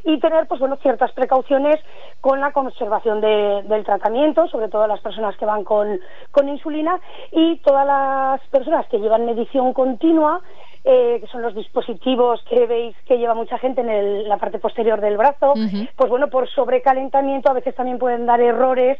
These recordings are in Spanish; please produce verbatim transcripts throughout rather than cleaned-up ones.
y tener pues bueno ciertas precauciones con la conservación de, del tratamiento, sobre todo las personas que van con, con insulina, y todas las personas que llevan medición continua, eh, que son los dispositivos que veis que lleva mucha gente en el, la parte posterior del brazo, uh-huh. pues bueno, por sobrecalentamiento a veces también pueden dar errores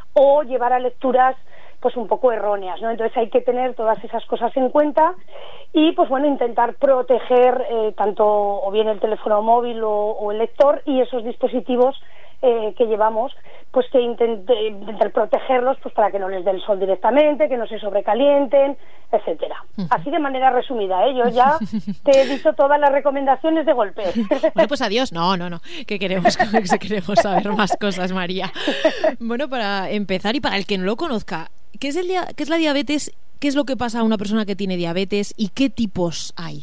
o llevar a lecturas pues un poco erróneas, ¿no? Entonces hay que tener todas esas cosas en cuenta y pues bueno, intentar proteger eh, tanto o bien el teléfono móvil o, o el lector y esos dispositivos eh, que llevamos, pues que intente, intentar protegerlos pues para que no les dé el sol directamente, que no se sobrecalienten, etcétera. Uh-huh. Así de manera resumida, ¿eh? Yo ya te he dicho todas las recomendaciones de golpe. Bueno, pues adiós. No, no, no, que queremos, que queremos saber más cosas, María. Bueno, para empezar y para el que no lo conozca, ¿Qué es, el dia- ¿Qué es la diabetes? ¿Qué es lo que pasa a una persona que tiene diabetes? ¿Y qué tipos hay?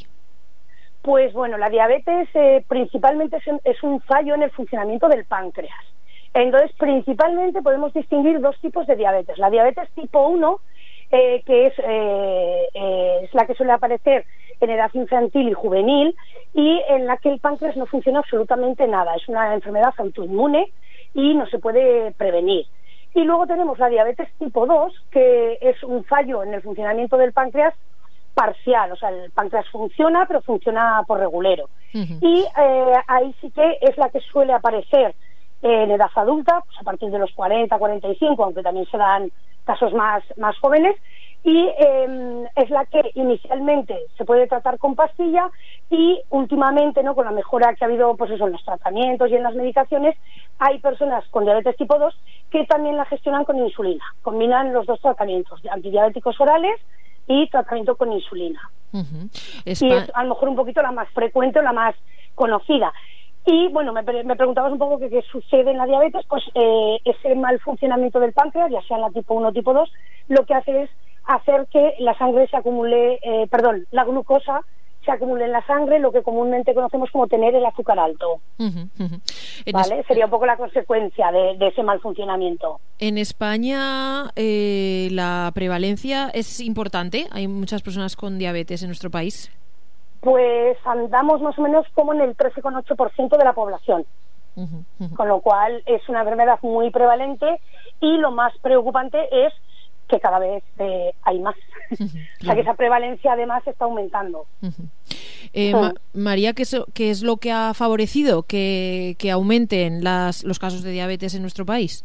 Pues bueno, la diabetes eh, principalmente es un, es un fallo en el funcionamiento del páncreas. Entonces, principalmente podemos distinguir dos tipos de diabetes. La diabetes tipo uno, eh, que es, eh, eh, es la que suele aparecer en edad infantil y juvenil, y en la que el páncreas no funciona absolutamente nada. Es una enfermedad autoinmune y no se puede prevenir. Y luego tenemos la diabetes tipo dos, que es un fallo en el funcionamiento del páncreas parcial, o sea, el páncreas funciona, pero funciona por regulero. Uh-huh. Y eh, ahí sí que es la que suele aparecer eh, en edad adulta, pues a partir de los cuarenta, cuarenta y cinco, aunque también se dan casos más, más jóvenes, y eh, es la que inicialmente se puede tratar con pastilla y últimamente, ¿no?, con la mejora que ha habido pues eso, en los tratamientos y en las medicaciones, hay personas con diabetes tipo dos que también la gestionan con insulina. Combinan los dos tratamientos, antidiabéticos orales y tratamiento con insulina. Uh-huh. Espa- y es a lo mejor un poquito la más frecuente o la más conocida. Y bueno, me, me preguntabas un poco qué, qué sucede en la diabetes. Pues eh, ese mal funcionamiento del páncreas, ya sea en la tipo uno o tipo dos, lo que hace es hacer que la sangre se acumule, eh, perdón, la glucosa se acumule en la sangre, lo que comúnmente conocemos como tener el azúcar alto. Uh-huh, uh-huh. ¿Vale? Es... Sería un poco la consecuencia de, de ese mal funcionamiento. En España eh, la prevalencia es importante. Hay muchas personas con diabetes en nuestro país. Pues andamos más o menos como en el trece coma ocho por ciento de la población. Uh-huh, uh-huh. Con lo cual es una enfermedad muy prevalente y lo más preocupante es que cada vez eh, hay más. Uh-huh, o sea, claro, que esa prevalencia además está aumentando. Uh-huh. Eh, uh-huh. Ma- María, ¿qué es, ¿qué es lo que ha favorecido que, que aumenten las, los casos de diabetes en nuestro país?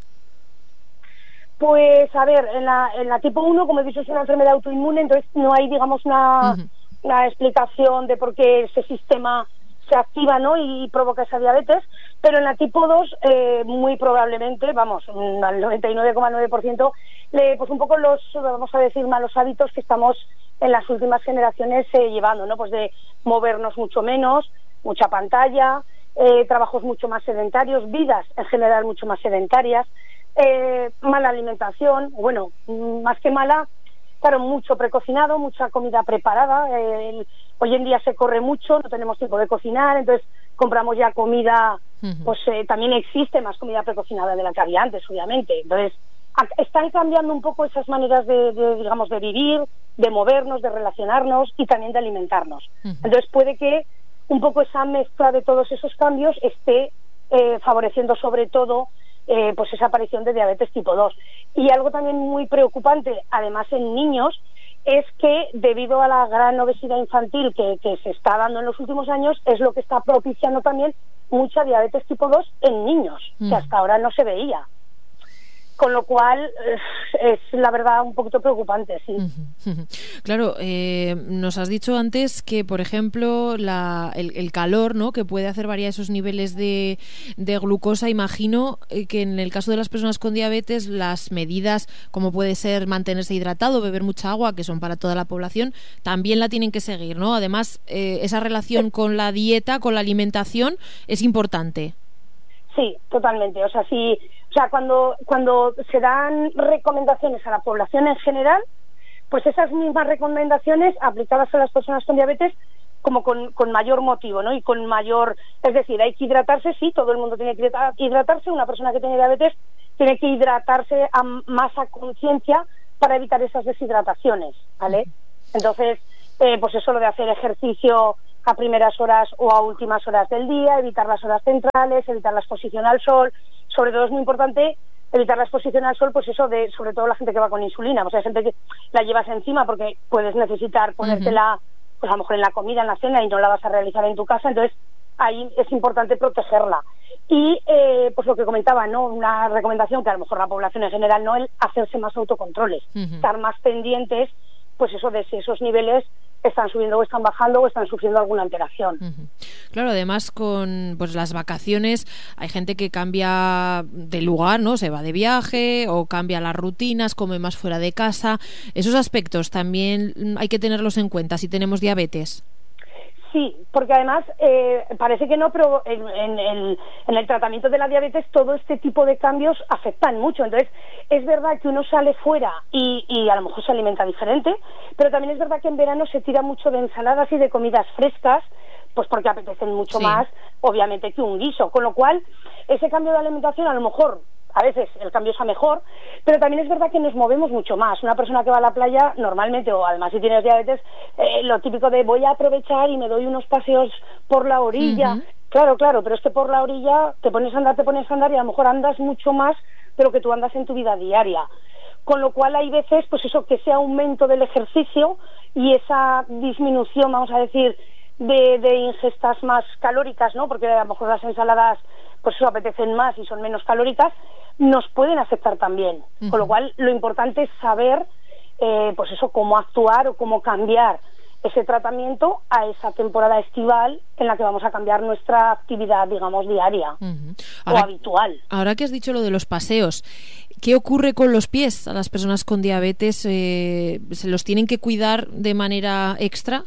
Pues, a ver, en la, en la tipo uno, como he dicho, es una enfermedad autoinmune, entonces no hay, digamos, una, uh-huh. una explicación de por qué ese sistema se activa, ¿no?, y provoca esa diabetes, pero en la tipo dos, eh, muy probablemente, vamos, al noventa y nueve coma nueve por ciento, le, pues un poco los, vamos a decir, malos hábitos que estamos en las últimas generaciones eh, llevando, ¿no?, pues de movernos mucho menos, mucha pantalla, eh, trabajos mucho más sedentarios, vidas en general mucho más sedentarias, eh, mala alimentación, bueno, más que mala, claro, mucho precocinado, mucha comida preparada. Eh, hoy en día se corre mucho, no tenemos tiempo de cocinar, entonces compramos ya comida, uh-huh. pues eh, también existe más comida precocinada de la que había antes, obviamente. Entonces, a, están cambiando un poco esas maneras de, de, digamos, de vivir, de movernos, de relacionarnos y también de alimentarnos. Uh-huh. Entonces, puede que un poco esa mezcla de todos esos cambios esté eh, favoreciendo sobre todo Eh, pues esa aparición de diabetes tipo dos. Y algo también muy preocupante, además en niños, es que debido a la gran obesidad infantil que, que se está dando en los últimos años, es lo que está propiciando también mucha diabetes tipo dos en niños, mm. que hasta ahora no se veía. Con lo cual es, es la verdad un poquito preocupante, sí. Claro, eh, nos has dicho antes que, por ejemplo, la, el, el calor, ¿no?, que puede hacer variar esos niveles de, de glucosa. Imagino que en el caso de las personas con diabetes, las medidas, como puede ser mantenerse hidratado, beber mucha agua, que son para toda la población, también la tienen que seguir, ¿no? Además, eh, esa relación con la dieta, con la alimentación, es importante. Sí, totalmente. O sea, sí, o sea, cuando cuando se dan recomendaciones a la población en general, pues esas mismas recomendaciones aplicadas a las personas con diabetes como con, con mayor motivo, ¿no? Y con mayor, es decir, hay que hidratarse, sí, todo el mundo tiene que hidratarse, una persona que tiene diabetes tiene que hidratarse a más a conciencia para evitar esas deshidrataciones, ¿vale? Entonces, eh, pues eso, lo de hacer ejercicio a primeras horas o a últimas horas del día, evitar las horas centrales, evitar la exposición al sol. Sobre todo es muy importante evitar la exposición al sol, pues eso de, sobre todo la gente que va con insulina, o sea, hay gente que la llevas encima porque puedes necesitar ponértela, uh-huh. pues a lo mejor en la comida, en la cena, y no la vas a realizar en tu casa, entonces ahí es importante protegerla. Y eh, pues lo que comentaba, ¿no? Una recomendación que a lo mejor la población en general no, el hacerse más autocontroles, uh-huh. estar más pendientes, pues eso de si esos niveles están subiendo o están bajando o están sufriendo alguna alteración. Uh-huh. Claro, además con pues las vacaciones hay gente que cambia de lugar, ¿no? Se va de viaje o cambia las rutinas, come más fuera de casa. Esos aspectos también hay que tenerlos en cuenta si tenemos diabetes. Sí, porque además eh, parece que no, pero en, en, el, en el tratamiento de la diabetes todo este tipo de cambios afectan mucho. Entonces, es verdad que uno sale fuera y, y a lo mejor se alimenta diferente, pero también es verdad que en verano se tira mucho de ensaladas y de comidas frescas, pues porque apetecen mucho sí. más, obviamente, que un guiso. Con lo cual, ese cambio de alimentación a lo mejor... A veces el cambio es a mejor, pero también es verdad que nos movemos mucho más. Una persona que va a la playa, normalmente, o además si tienes diabetes, eh, lo típico de voy a aprovechar y me doy unos paseos por la orilla. Uh-huh. Claro, claro, pero es que por la orilla te pones a andar, te pones a andar y a lo mejor andas mucho más de lo que tú andas en tu vida diaria. Con lo cual hay veces, pues eso, que ese aumento del ejercicio y esa disminución, vamos a decir, de, de ingestas más calóricas, ¿no? Porque a lo mejor las ensaladas, pues eso, apetecen más y son menos calóricas, nos pueden afectar también. Uh-huh. Con lo cual, lo importante es saber, eh, pues eso, cómo actuar o cómo cambiar ese tratamiento a esa temporada estival en la que vamos a cambiar nuestra actividad, digamos, diaria uh-huh. ahora, o habitual. Ahora que has dicho lo de los paseos, ¿qué ocurre con los pies a las personas con diabetes? Eh, ¿Se los tienen que cuidar de manera extra?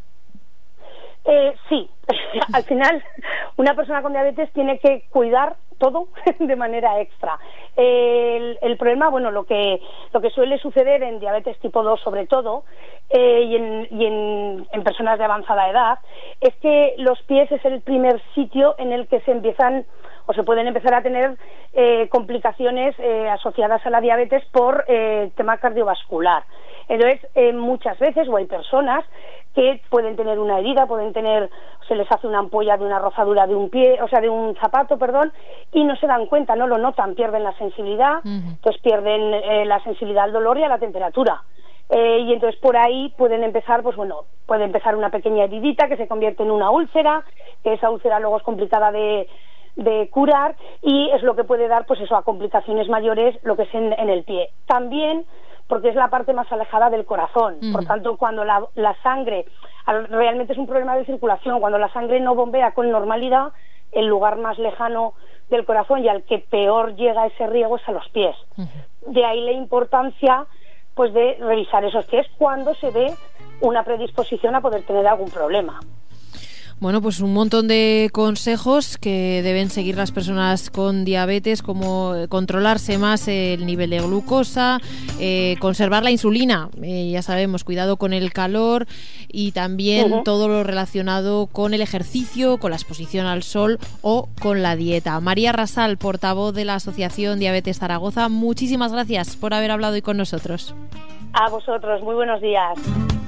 Eh, sí, al final una persona con diabetes tiene que cuidar todo de manera extra. El, el problema, bueno, lo que lo que suele suceder en diabetes tipo dos sobre todo, eh, y, en, y en, en personas de avanzada edad, es que los pies es el primer sitio en el que se empiezan o se pueden empezar a tener eh, complicaciones eh, asociadas a la diabetes por eh, tema cardiovascular. Entonces, eh, muchas veces, o hay personas que pueden tener una herida, pueden tener, se les hace una ampolla de una rozadura de un pie, o sea, de un zapato, perdón, y no se dan cuenta, no lo notan, pierden la sensibilidad, uh-huh. entonces pierden eh, la sensibilidad al dolor y a la temperatura. Eh, y entonces por ahí pueden empezar, pues bueno, puede empezar una pequeña heridita que se convierte en una úlcera, que esa úlcera luego es complicada de, de curar y es lo que puede dar, pues eso, a complicaciones mayores, lo que es en, en el pie. También porque es la parte más alejada del corazón. Uh-huh. Por tanto, cuando la, la sangre, realmente es un problema de circulación, cuando la sangre no bombea con normalidad, el lugar más lejano del corazón y al que peor llega ese riego es a los pies. Uh-huh. De ahí la importancia, pues, de revisar esos pies cuando se ve una predisposición a poder tener algún problema. Bueno, pues un montón de consejos que deben seguir las personas con diabetes, como controlarse más el nivel de glucosa, eh, conservar la insulina, eh, ya sabemos, cuidado con el calor y también uh-huh. todo lo relacionado con el ejercicio, con la exposición al sol o con la dieta. María Rasal, portavoz de la Asociación Diabetes Zaragoza, muchísimas gracias por haber hablado hoy con nosotros. A vosotros, muy buenos días.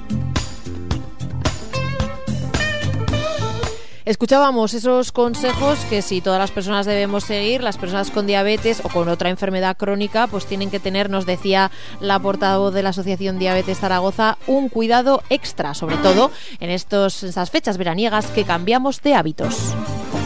Escuchábamos esos consejos que si todas las personas debemos seguir, las personas con diabetes o con otra enfermedad crónica, pues tienen que tener, nos decía la portavoz de la Asociación Diabetes Zaragoza, un cuidado extra, sobre todo en estos, estas fechas veraniegas que cambiamos de hábitos.